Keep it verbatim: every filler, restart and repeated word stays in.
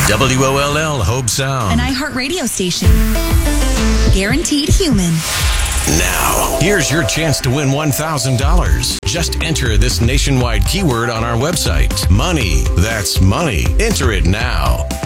W O L L Hope Sound. An iHeartRadio station. Guaranteed human. Now, here's your chance to win one thousand dollars. Just enter this nationwide keyword on our website. Money. That's money. Enter it now.